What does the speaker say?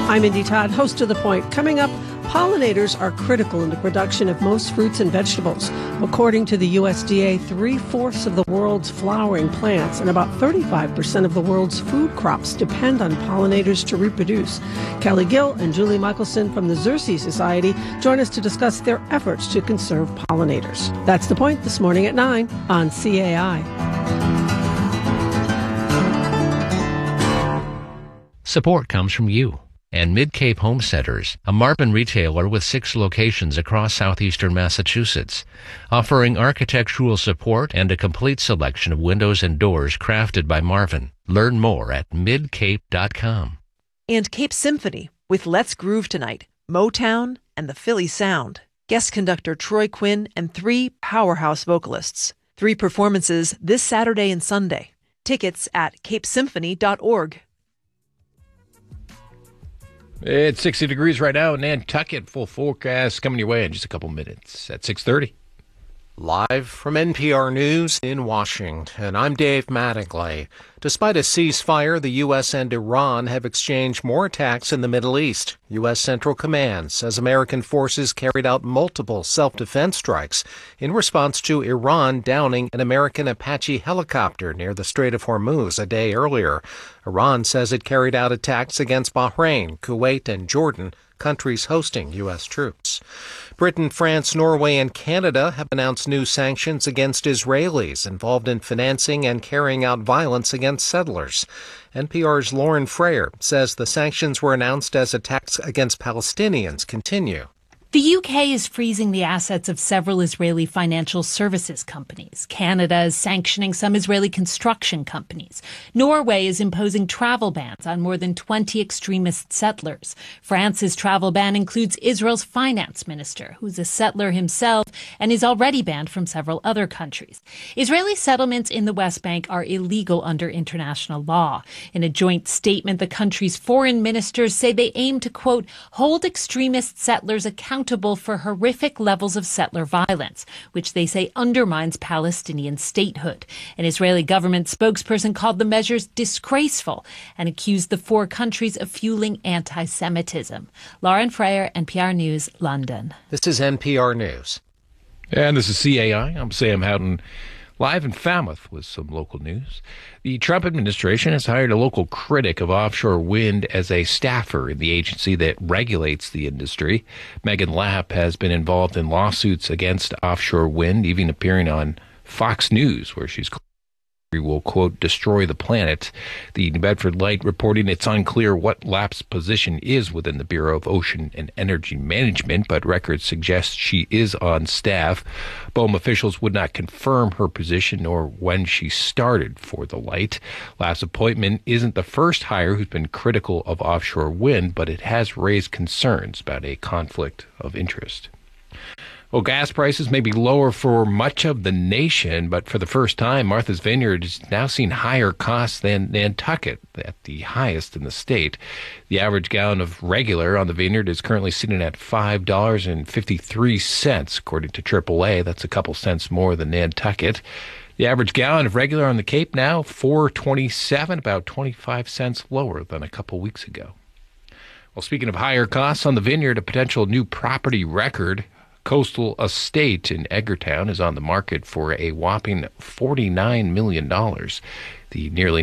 I'm Indy Todd, host of The Point. Coming up, pollinators are critical in the production of most fruits and vegetables. According to the USDA, 3/4 of the world's flowering plants and about 35% of the world's food crops depend on pollinators to reproduce. Kelly Gill and Julie Michelson from the Xerces Society join us to discuss their efforts to conserve pollinators. That's The Point this morning at 9 on CAI. Support comes from you and Mid-Cape Home Centers, a Marvin retailer with 6 locations across southeastern Massachusetts, offering architectural support and a complete selection of windows and doors crafted by Marvin. Learn more at midcape.com. And Cape Symphony with Let's Groove Tonight, Motown, and the Philly Sound. Guest conductor Troy Quinn and 3 powerhouse vocalists. 3 performances this Saturday and Sunday. Tickets at capesymphony.org. It's 60 degrees right now in Nantucket. Full forecast coming your way in just a couple minutes at 6:30. Live from NPR News in Washington, I'm Dave Mattingly. Despite a ceasefire, the U.S. and Iran have exchanged more attacks in the Middle East. U.S. Central Command says American forces carried out multiple self-defense strikes in response to Iran downing an American Apache helicopter near the Strait of Hormuz a day earlier. Iran says it carried out attacks against Bahrain, Kuwait, and Jordan, countries hosting U.S. troops. Britain, France, Norway, and Canada have announced new sanctions against Israelis involved in financing and carrying out violence against settlers. NPR's Lauren Frayer says the sanctions were announced as attacks against Palestinians continue. The UK is freezing the assets of several Israeli financial services companies. Canada is sanctioning some Israeli construction companies. Norway is imposing travel bans on more than 20 extremist settlers. France's travel ban includes Israel's finance minister, who's a settler himself and is already banned from several other countries. Israeli settlements in the West Bank are illegal under international law. In a joint statement, the country's foreign ministers say they aim to, quote, hold extremist settlers accountable for horrific levels of settler violence, which they say undermines Palestinian statehood. An Israeli government spokesperson called the measures disgraceful and accused the 4 countries of fueling anti-Semitism. Lauren Frayer, NPR News, London. This is NPR News. And this is CAI. I'm Sam Houghton, live in Falmouth with some local news. The Trump administration has hired a local critic of offshore wind as a staffer in the agency that regulates the industry. Megan Lapp has been involved in lawsuits against offshore wind, even appearing on Fox News, where she's will, quote, destroy the planet. The New Bedford Light reporting it's unclear what Lapp's position is within the Bureau of Ocean and Energy Management, but records suggest she is on staff. BOEM officials would not confirm her position or when she started for the Light. Lapp's appointment isn't the first hire who's been critical of offshore wind, but it has raised concerns about a conflict of interest. Well, gas prices may be lower for much of the nation, but for the first time, Martha's Vineyard has now seen higher costs than Nantucket, at the highest in the state. The average gallon of regular on the Vineyard is currently sitting at $5.53, according to AAA. That's a couple cents more than Nantucket. The average gallon of regular on the Cape now, $4.27, about 25 cents lower than a couple weeks ago. Well, speaking of higher costs on the Vineyard, a potential new property record, Coastal Estate in Edgartown, is on the market for a whopping $49 million. The nearly